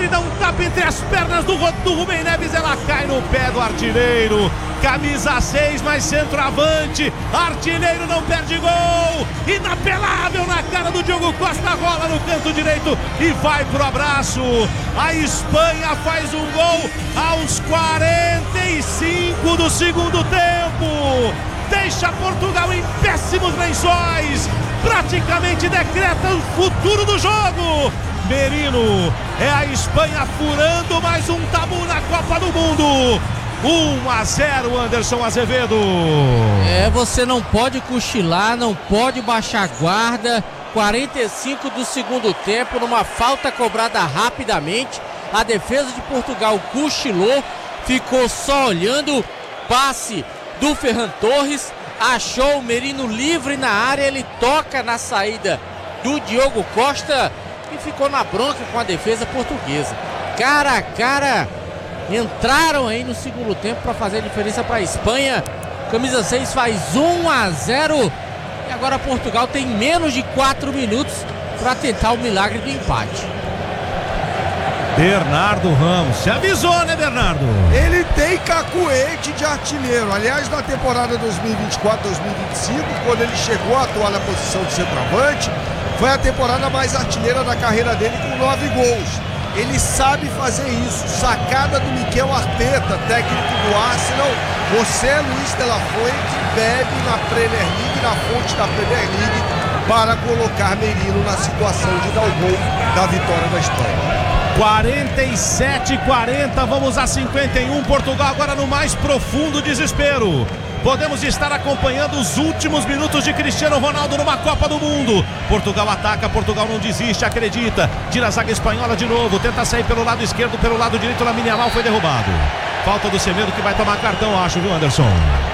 ele dá um tapa entre as pernas do Rubem Neves, ela cai no pé do artilheiro. Camisa 6, mais centroavante, artilheiro não perde gol, inapelável na cara do Diogo Costa, rola no canto direito e vai pro abraço. A Espanha faz um gol aos 45 do segundo tempo, deixa Portugal em péssimos lençóis, praticamente decreta o futuro do jogo. Merino, é a Espanha furando mais um tabu na Copa do Mundo. 1-0, Anderson Azevedo. Você não pode cochilar, não pode baixar a guarda. 45 do segundo tempo, numa falta cobrada rapidamente, a defesa de Portugal cochilou, ficou só olhando. Passe do Ferran Torres, achou o Merino livre na área, ele toca na saída do Diogo Costa e ficou na bronca com a defesa portuguesa. Cara a cara, entraram aí no segundo tempo para fazer a diferença para a Espanha. Camisa 6 faz 1-0 e agora Portugal tem menos de 4 minutos para tentar o milagre do empate. Bernardo Ramos, se avisou, né, Bernardo? Ele tem cacuete de artilheiro. Aliás, na temporada 2024-2025, quando ele chegou a atuar na posição de centroavante, foi a temporada mais artilheira da carreira dele, com 9 gols. Ele sabe fazer isso. Sacada do Mikel Arteta, técnico do Arsenal. José Luís de la Fuente bebe na Premier League, na fonte da Premier League, para colocar Merino na situação de dar o gol da vitória da Espanha. 47-40, vamos a 51. Portugal agora no mais profundo desespero. Podemos estar acompanhando os últimos minutos de Cristiano Ronaldo numa Copa do Mundo. Portugal ataca, Portugal não desiste, acredita. Tira a zaga espanhola de novo, tenta sair pelo lado esquerdo, pelo lado direito. Lamine Yamal foi derrubado. Falta do Semedo, que vai tomar cartão, acho, viu, Anderson?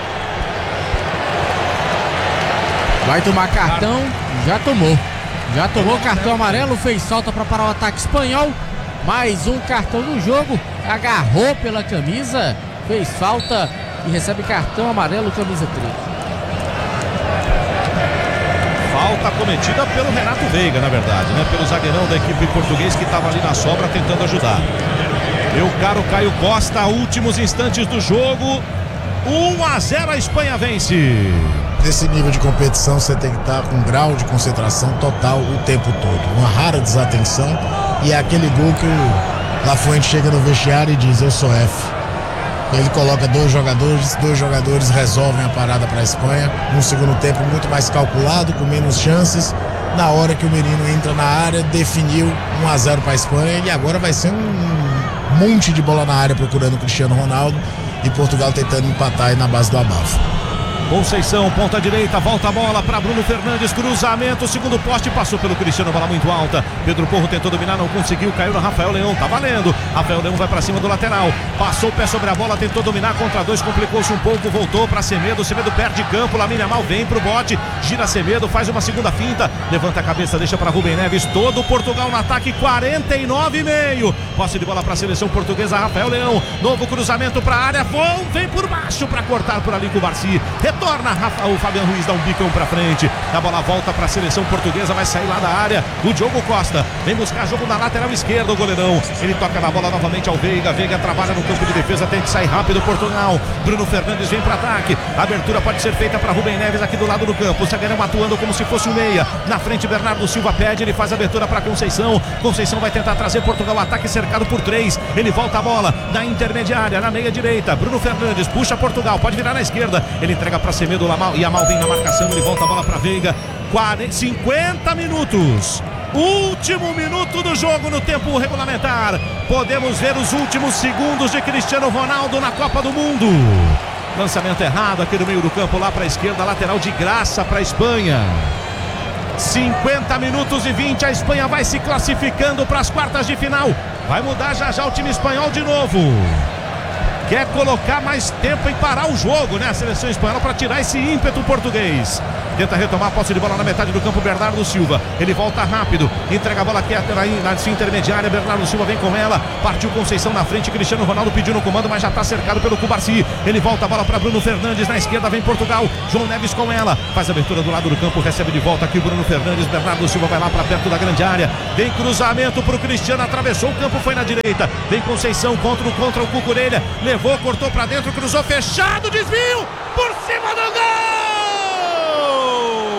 Vai tomar cartão, já tomou. Já tomou cartão amarelo, fez falta para parar o ataque espanhol. Mais um cartão no jogo, agarrou pela camisa, fez falta e recebe cartão amarelo, camisa 3. Falta cometida pelo Renato Veiga, na verdade, né? Pelo zagueirão da equipe portuguesa que estava ali na sobra tentando ajudar. Meu caro Caio Costa, últimos instantes do jogo. 1-0, a Espanha vence. Nesse nível de competição você tem que estar com um grau de concentração total o tempo todo. Uma rara desatenção, e é aquele gol que o La Fuente chega no vestiário e diz: eu sou F. Ele coloca dois jogadores resolvem a parada para a Espanha. Um segundo tempo muito mais calculado, com menos chances. Na hora que o Merino entra na área, definiu 1-0 para a Espanha, e agora vai ser um monte de bola na área procurando o Cristiano Ronaldo, e Portugal tentando empatar aí na base do abafo. Conceição, ponta direita, volta a bola para Bruno Fernandes, cruzamento, segundo poste, passou pelo Cristiano, bola muito alta. Pedro Porro tentou dominar, não conseguiu, caiu no Rafael Leão, tá valendo. Rafael Leão vai para cima do lateral, passou o pé sobre a bola, tentou dominar, contra dois, complicou-se um pouco, voltou para Semedo, Semedo perde campo, Lamine Yamal vem pro bote, gira Semedo, faz uma segunda finta, levanta a cabeça, deixa para Rubem Neves, todo Portugal no ataque, 49,5. Posse de bola para a seleção portuguesa, Rafael Leão, novo cruzamento para a área, vem por baixo para cortar por ali com o Barci. Retorna o Fabian Ruiz, dá um bicão pra frente, a bola volta pra seleção portuguesa, vai sair lá da área o Diogo Costa, vem buscar jogo na lateral esquerda, o goleirão, ele toca na bola novamente ao Veiga, Veiga trabalha no campo de defesa, tem que sair rápido Portugal, Bruno Fernandes vem para ataque, a abertura pode ser feita para Rubem Neves aqui do lado do campo, o zagueirão atuando como se fosse um meia, na frente Bernardo Silva pede, ele faz a abertura para Conceição vai tentar trazer Portugal, ataque cercado por 3, ele volta a bola na intermediária, na meia direita, Bruno Fernandes puxa Portugal, pode virar na esquerda, ele entrega para Semedo, Yamal vem na marcação, ele volta a bola para Veiga. 50 minutos, último minuto do jogo no tempo regulamentar. Podemos ver os últimos segundos de Cristiano Ronaldo na Copa do Mundo. Lançamento errado aqui no meio do campo, lá para a esquerda, lateral de graça para a Espanha. 50 minutos e 20, a Espanha vai se classificando para as quartas de final. Vai mudar já o time espanhol de novo. Quer colocar mais tempo e parar o jogo, né? A seleção espanhola, para tirar esse ímpeto português. tenta retomar a posse de bola na metade do campo, Bernardo Silva, ele volta rápido, entrega a bola aqui aí na intermediária, Bernardo Silva vem com ela, partiu Conceição na frente, Cristiano Ronaldo pediu no comando, mas já está cercado pelo Cubarci, ele volta a bola para Bruno Fernandes, na esquerda vem Portugal, João Neves com ela, faz a abertura do lado do campo, recebe de volta aqui Bruno Fernandes, Bernardo Silva vai lá para perto da grande área, vem cruzamento para o Cristiano, atravessou o campo, foi na direita, vem Conceição contra o Cucurella, levou, cortou para dentro, cruzou, fechado, desvio, por cima do gol!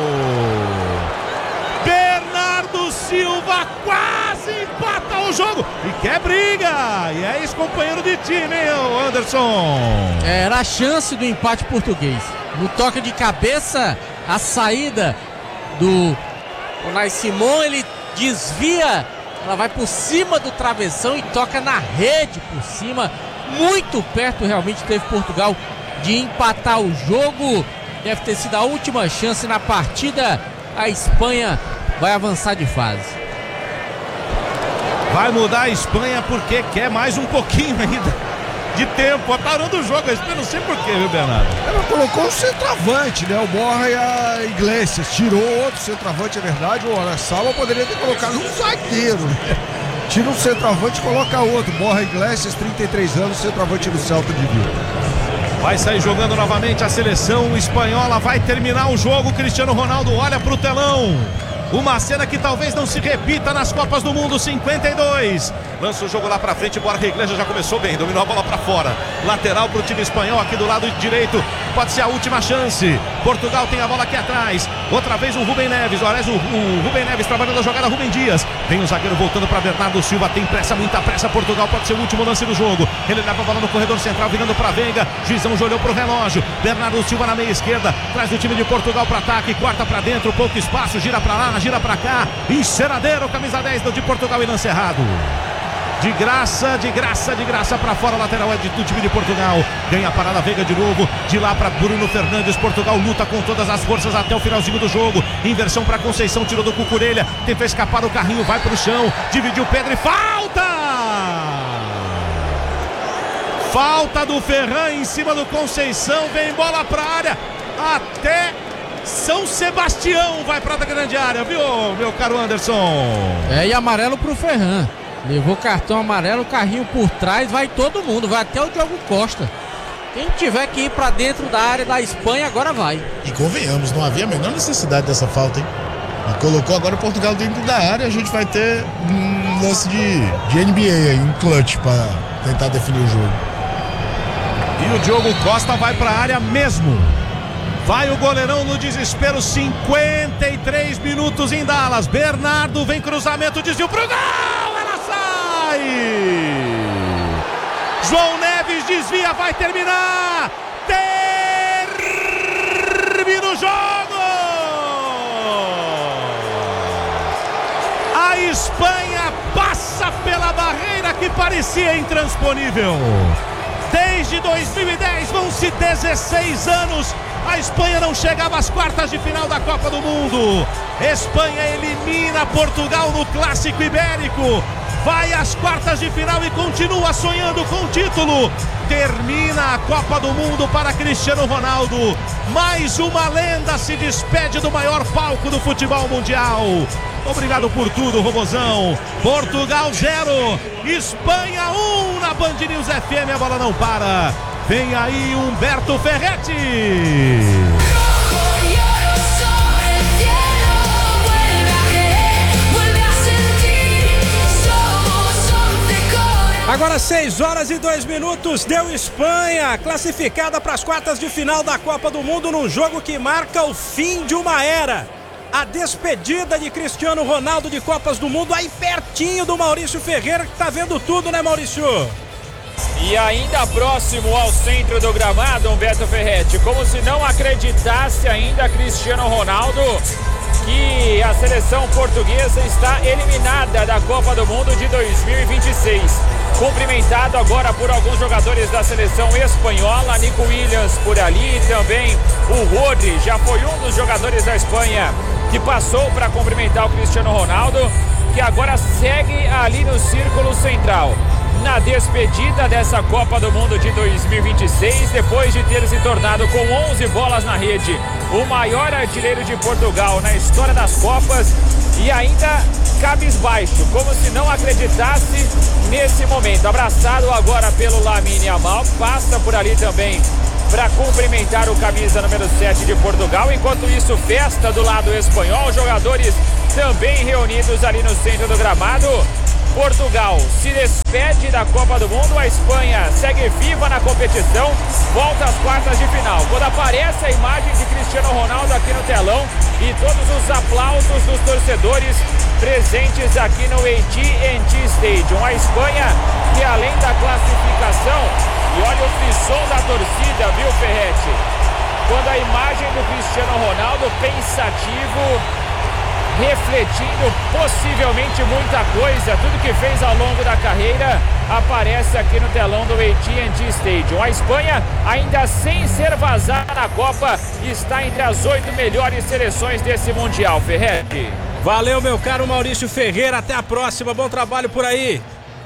Bernardo Silva quase empata o jogo e quer briga, e é ex-companheiro de time, hein, Anderson? Era a chance do empate português. No toque de cabeça, a saída do Unai Simon, ele desvia, ela vai por cima do travessão e toca na rede por cima. Muito perto realmente teve Portugal de empatar o jogo. Deve ter sido a última chance na partida. A Espanha vai avançar de fase. Vai mudar a Espanha porque quer mais um pouquinho ainda de tempo, parando o jogo. Eu não sei porquê, viu, Bernardo? Ela colocou o centroavante, né? O Borja e a Iglesias. Tirou outro centroavante, é verdade. O Oyarzabal poderia ter colocado um zagueiro, né? Tira um centroavante e coloca outro. Borja Iglesias, 33 anos, centroavante do Celta de Vigo. Vai sair jogando novamente a seleção espanhola. Vai terminar o jogo. Cristiano Ronaldo olha pro telão. Uma cena que talvez não se repita nas Copas do Mundo. 52. Lança o jogo lá pra frente. Borja Iglesias já começou bem. Dominou a bola pra fora. Lateral pro time espanhol aqui do lado direito. Pode ser a última chance. Portugal tem a bola aqui atrás. Outra vez o Rubem Neves. O Rubem Neves trabalhando a jogada. Rubem Dias. Tem o zagueiro voltando pra Bernardo Silva. Tem pressa, muita pressa. Portugal pode ser o último lance do jogo. Ele leva a bola no corredor central, virando pra Veiga. Juizão já olhou pro relógio. Bernardo Silva na meia esquerda. Traz o time de Portugal pra ataque. Corta pra dentro. Pouco espaço. Gira pra lá, gira pra cá. Enceradeiro, camisa 10 de Portugal e lance errado. De graça pra fora, lateral é do time de Portugal. Ganha a parada, Veiga de novo. De lá pra Bruno Fernandes. Portugal luta com todas as forças até o finalzinho do jogo. Inversão pra Conceição, tirou do Cucurella. Tentou escapar o carrinho, vai pro chão. Dividiu Pedro e falta! Falta do Ferran em cima do Conceição. Vem bola pra área. Até São Sebastião vai pra grande área, viu, meu caro Anderson? E amarelo pro Ferran. Levou cartão amarelo, o carrinho por trás, vai todo mundo, vai até o Diogo Costa. Quem tiver que ir pra dentro da área da Espanha, agora vai. E convenhamos, não havia a menor necessidade dessa falta, hein? E colocou agora o Portugal dentro da área, a gente vai ter um lance de NBA aí, um clutch pra tentar definir o jogo. E o Diogo Costa vai pra área mesmo. Vai o goleirão no desespero, 53 minutos em Dallas. Bernardo vem cruzamento, desvio pro gol! Ela sai! João Neves desvia, vai terminar! Termina o jogo! A Espanha passa pela barreira que parecia intransponível. Desde 2010 vão-se 16 anos. A Espanha não chegava às quartas de final da Copa do Mundo. Espanha elimina Portugal no Clássico Ibérico. Vai às quartas de final e continua sonhando com o título. Termina a Copa do Mundo para Cristiano Ronaldo. Mais uma lenda se despede do maior palco do futebol mundial. Obrigado por tudo, Robozão. Portugal 0, Espanha 1 na Band News FM. A bola não para. Vem aí Humberto Ferretti. Agora 6 horas e 2 minutos, deu Espanha, classificada para as quartas de final da Copa do Mundo num jogo que marca o fim de uma era. A despedida de Cristiano Ronaldo de Copas do Mundo, aí pertinho do Maurício Ferreira, que tá vendo tudo, né, Maurício? E ainda próximo ao centro do gramado, Humberto Ferretti, como se não acreditasse ainda Cristiano Ronaldo que a seleção portuguesa está eliminada da Copa do Mundo de 2026. Cumprimentado agora por alguns jogadores da seleção espanhola, Nico Williams por ali, também o Rodri, já foi um dos jogadores da Espanha que passou para cumprimentar o Cristiano Ronaldo, que agora segue ali no círculo central. na despedida dessa Copa do Mundo de 2026, depois de ter se tornado com 11 bolas na rede o maior artilheiro de Portugal na história das Copas, e ainda cabisbaixo, como se não acreditasse nesse momento. Abraçado agora pelo Lamine Yamal, passa por ali também para cumprimentar o camisa número 7 de Portugal. Enquanto isso, festa do lado espanhol, jogadores também reunidos ali no centro do gramado. Portugal se despede da Copa do Mundo, a Espanha segue viva na competição, volta às quartas de final. Quando aparece a imagem de Cristiano Ronaldo aqui no telão e todos os aplausos dos torcedores presentes aqui no AT&T Stadium. A Espanha, que além da classificação, e olha o frisson da torcida, viu, Ferretti? Quando a imagem do Cristiano Ronaldo pensativo, refletindo possivelmente muita coisa, tudo que fez ao longo da carreira, aparece aqui no telão do AT&T Stadium. A Espanha, ainda sem ser vazada na Copa, está entre as 8 melhores seleções desse Mundial, Ferretti. Valeu, meu caro Maurício Ferreira, até a próxima, bom trabalho por aí.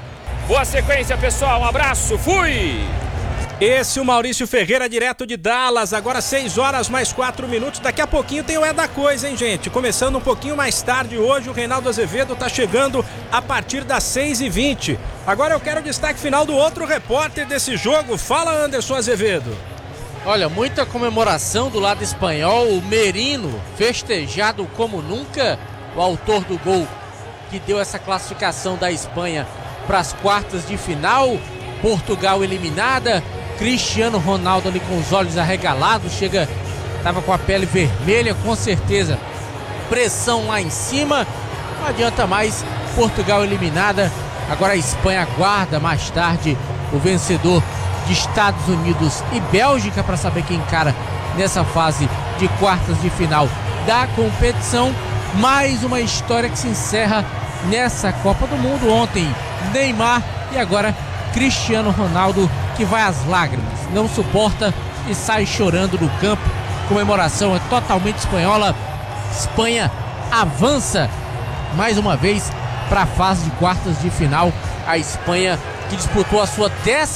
Boa sequência, pessoal, um abraço, fui! Esse é o Maurício Ferreira, direto de Dallas. Agora 6 horas mais 4 minutos. Daqui a pouquinho tem o É da Coisa, hein, gente? Começando um pouquinho mais tarde hoje, o Reinaldo Azevedo tá chegando a partir das 6h20. Agora eu quero o destaque final do outro repórter desse jogo. Fala, Anderson Azevedo. Olha, muita comemoração do lado espanhol. O Merino festejado como nunca. O autor do gol que deu essa classificação da Espanha para as quartas de final. Portugal eliminada. Cristiano Ronaldo ali com os olhos arregalados, tava com a pele vermelha, com certeza. Pressão lá em cima, não adianta mais. Portugal eliminada. Agora a Espanha aguarda mais tarde o vencedor de Estados Unidos e Bélgica para saber quem encara nessa fase de quartas de final da competição. Mais uma história que se encerra nessa Copa do Mundo. Ontem Neymar e agora Cristiano Ronaldo, que vai às lágrimas, não suporta e sai chorando no campo. Comemoração é totalmente espanhola. Espanha avança mais uma vez para a fase de quartas de final. A Espanha, que disputou a sua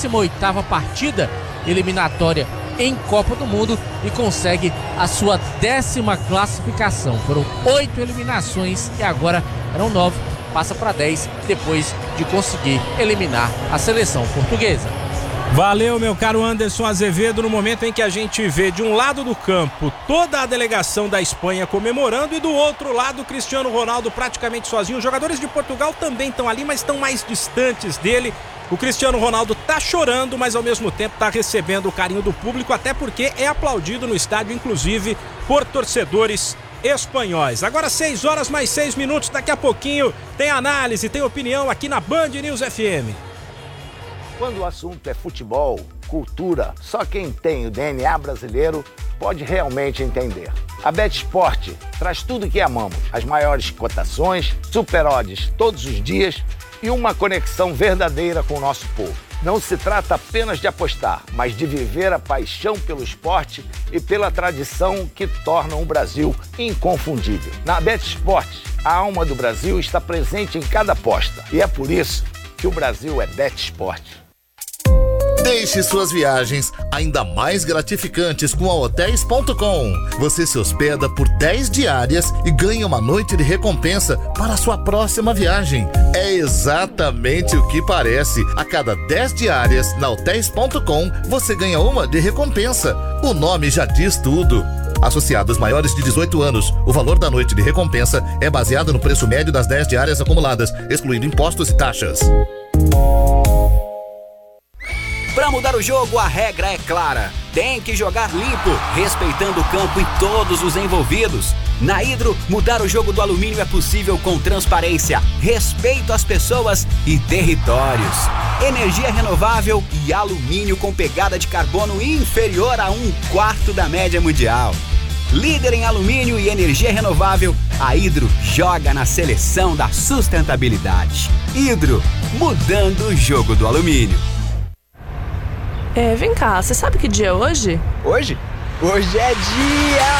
18ª partida eliminatória em Copa do Mundo e consegue a sua 10ª classificação. Foram 8 eliminações e agora eram 9. Passa para 10 depois de conseguir eliminar a seleção portuguesa. Valeu, meu caro Anderson Azevedo, no momento em que a gente vê de um lado do campo toda a delegação da Espanha comemorando e do outro lado Cristiano Ronaldo praticamente sozinho. Os jogadores de Portugal também estão ali, mas estão mais distantes dele. O Cristiano Ronaldo tá chorando, mas ao mesmo tempo tá recebendo o carinho do público, até porque é aplaudido no estádio, inclusive por torcedores espanhóis. Agora 6 horas mais 6 minutos, daqui a pouquinho tem análise, tem opinião aqui na Band News FM. Quando o assunto é futebol, cultura, só quem tem o DNA brasileiro pode realmente entender. A BetSport traz tudo que amamos, as maiores cotações, super odds todos os dias e uma conexão verdadeira com o nosso povo. Não se trata apenas de apostar, mas de viver a paixão pelo esporte e pela tradição que tornam o Brasil inconfundível. Na BetSport, a alma do Brasil está presente em cada aposta e é por isso que o Brasil é BetSport. Deixe suas viagens ainda mais gratificantes com a Hotels.com. Você se hospeda por 10 diárias e ganha uma noite de recompensa para a sua próxima viagem. É exatamente o que parece. A cada 10 diárias na Hotels.com, você ganha uma de recompensa. O nome já diz tudo. Associados maiores de 18 anos, o valor da noite de recompensa é baseado no preço médio das 10 diárias acumuladas, excluindo impostos e taxas. Para mudar o jogo, a regra é clara. Tem que jogar limpo, respeitando o campo e todos os envolvidos. Na Hidro, mudar o jogo do alumínio é possível com transparência, respeito às pessoas e territórios. Energia renovável e alumínio com pegada de carbono inferior a 1/4 da média mundial. Líder em alumínio e energia renovável, a Hidro joga na seleção da sustentabilidade. Hidro, mudando o jogo do alumínio. Vem cá, você sabe que dia é hoje? Hoje? Hoje é dia